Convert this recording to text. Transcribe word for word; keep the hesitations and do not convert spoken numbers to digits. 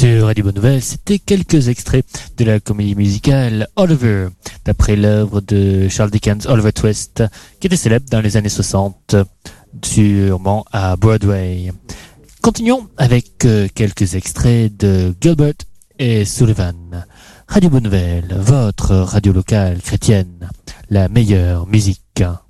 Sur Radio Bonne Nouvelle, c'était quelques extraits de la comédie musicale Oliver, d'après l'œuvre de Charles Dickens, Oliver Twist, qui était célèbre dans les années soixante, sûrement à Broadway. Continuons avec euh, quelques extraits de Gilbert et Sullivan. Radio Bonne Nouvelle, votre radio locale chrétienne, la meilleure musique.